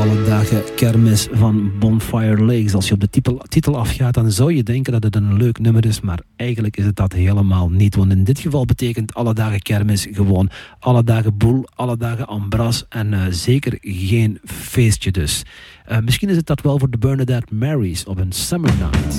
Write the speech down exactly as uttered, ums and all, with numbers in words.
Alle dagen kermis van Bonfire Lakes. Als je op de titel, titel afgaat, dan zou je denken dat het een leuk nummer is, maar eigenlijk is het dat helemaal niet. Want in dit geval betekent alle dagen kermis gewoon alle dagen boel, alle dagen ambras en uh, zeker geen feestje dus. Uh, misschien is het dat wel voor de Bernadette Marys op een summer night.